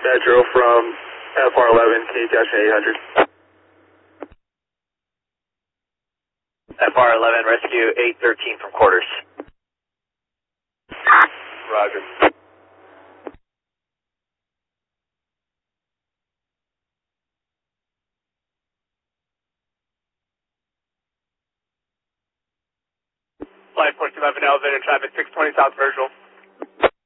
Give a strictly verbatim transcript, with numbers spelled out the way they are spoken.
Metro from F R eleven, K eight hundred. F R eleven, rescue eight thirteen from quarters. Roger. Flight fourteen eleven elevator traffic six twenty South Virgil.